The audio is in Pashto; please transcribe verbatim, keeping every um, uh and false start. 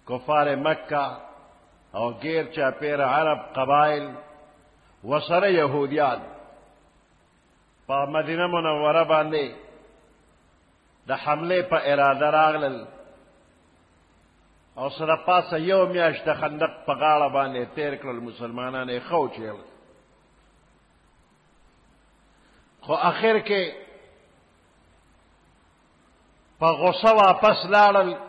کفار مکہ او غیر چاپیر عرب قبائل وسره یهودیان په مدینه منوره باندې د حمله په اراده راغلل او سره پاسه یو میاشت د خندق په غاړه باندې تیر کړل مسلمانان یې خو چیل خو اخر کې په غصه واپس لاړل